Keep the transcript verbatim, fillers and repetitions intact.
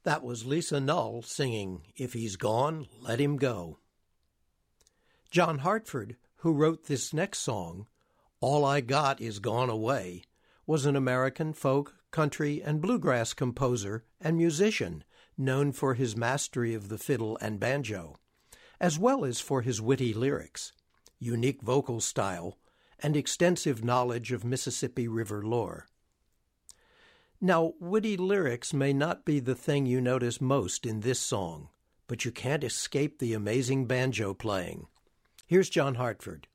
That was Lisa Null singing If He's Gone, Let Him Go. John Hartford, who wrote this next song, All I Got Is Gone Away, was an American folk, country, and bluegrass composer and musician known for his mastery of the fiddle and banjo, as well as for his witty lyrics, unique vocal style, and extensive knowledge of Mississippi River lore. Now, witty lyrics may not be the thing you notice most in this song, but you can't escape the amazing banjo playing. Here's John Hartford.